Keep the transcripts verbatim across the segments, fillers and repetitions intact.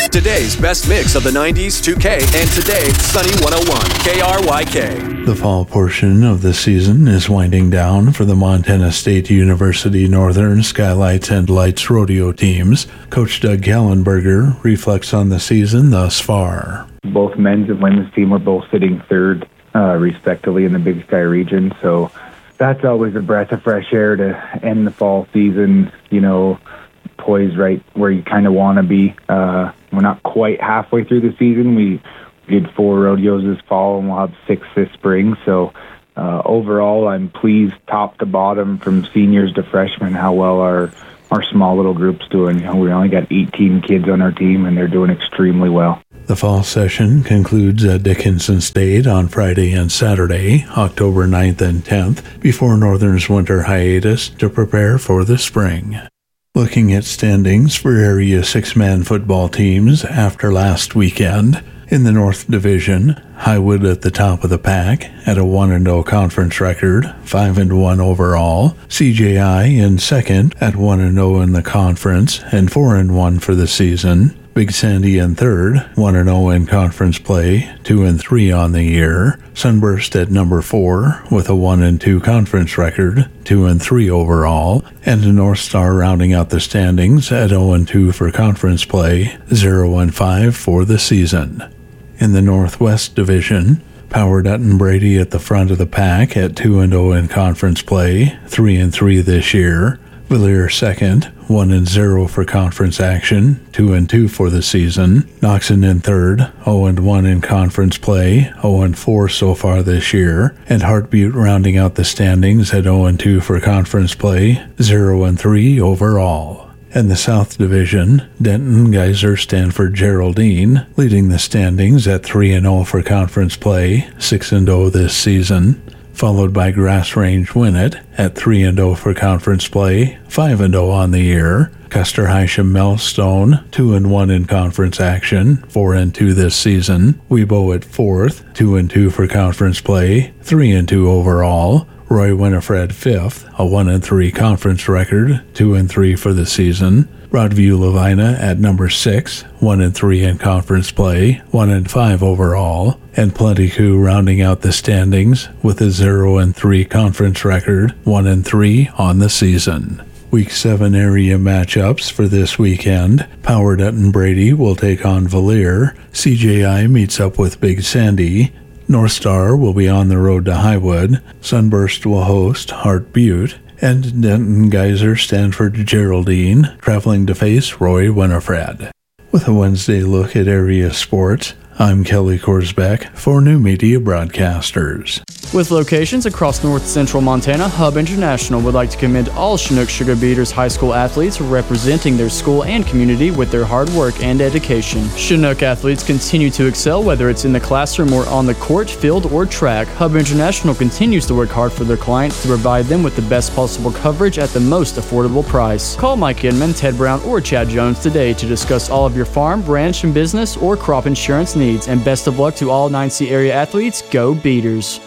Today's best mix of the nineties, two K, and today, Sunny one oh one, K R Y K. The fall portion of the season is winding down for the Montana State University Northern Skylights and Lights rodeo teams. Coach Doug Kallenberger reflects on the season thus far. Both men's and women's team were both sitting third, uh, respectively, in the Big Sky region. So that's always a breath of fresh air to end the fall season, you know, poised right where you kind of want to be. Uh, we're not quite halfway through the season. We did four rodeos this fall, and we'll have six this spring. So uh, overall, I'm pleased top to bottom, from seniors to freshmen, how well our our small little group's doing. You know, we only got eighteen kids on our team, and they're doing extremely well. The fall session concludes at Dickinson State on Friday and Saturday, October ninth and tenth, before Northern's winter hiatus to prepare for the spring. Looking at standings for Area six-man football teams after last weekend, in the North Division, Highwood at the top of the pack at a one and oh conference record, five and one overall. C J I in second at one and oh in the conference and four and one for the season. Big Sandy in third, one and oh in conference play, two and three on the year. Sunburst at number four with a one and two conference record, two and three overall. And North Star rounding out the standings at oh and two for conference play, zero and five for the season. In the Northwest Division, Power Dutton Brady at the front of the pack at two and oh in conference play, three and three this year. Villiers second, one and zero for conference action, two and two for the season. Knoxon in third, oh and one in conference play, oh and four so far this year. And Hart Butte rounding out the standings at oh and two for conference play, zero and three overall. In the South Division, Denton, Geyser, Stanford, Geraldine leading the standings at three and oh for conference play, six and oh this season. Followed by Grass Range Winnett at three and oh for conference play, five and oh on the year. Custer Hysham Melstone, two and one in conference action, four and two this season. Webo at fourth, two and two for conference play, three and two overall. Roy Winifred fifth, a one and three conference record, two and three for the season. Broadview Levina at number six, one and three in conference play, one and five overall. And Plenty Coup rounding out the standings with a zero and three conference record, one and three on the season. Week seven area matchups for this weekend. Power Dutton Brady will take on Villiers. C J I meets up with Big Sandy. North Star will be on the road to Highwood. Sunburst will host Hart Butte. And Denton, Geyser, Stanford, Geraldine traveling to face Roy Winifred. With a Wednesday look at area sports, I'm Kelly Korsbeck for New Media Broadcasters. With locations across north central Montana, Hub International would like to commend all Chinook Sugar Beaters high school athletes representing their school and community with their hard work and dedication. Chinook athletes continue to excel, whether it's in the classroom or on the court, field, or track. Hub International continues to work hard for their clients to provide them with the best possible coverage at the most affordable price. Call Mike Inman, Ted Brown, or Chad Jones today to discuss all of your farm, ranch, and business or crop insurance needs. And best of luck to all nine C area athletes. Go Beaters!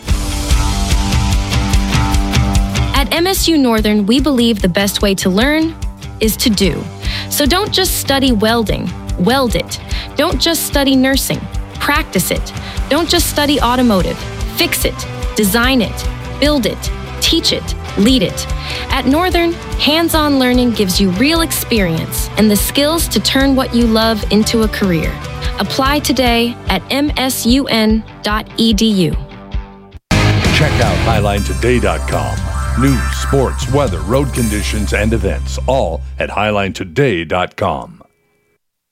At M S U Northern, we believe the best way to learn is to do. So don't just study welding, weld it. Don't just study nursing, practice it. Don't just study automotive, fix it, design it, build it, teach it, lead it. At Northern, hands-on learning gives you real experience and the skills to turn what you love into a career. Apply today at m s u n dot e d u. Check out highline today dot com. News, sports, weather, road conditions, and events, all at highline today dot com.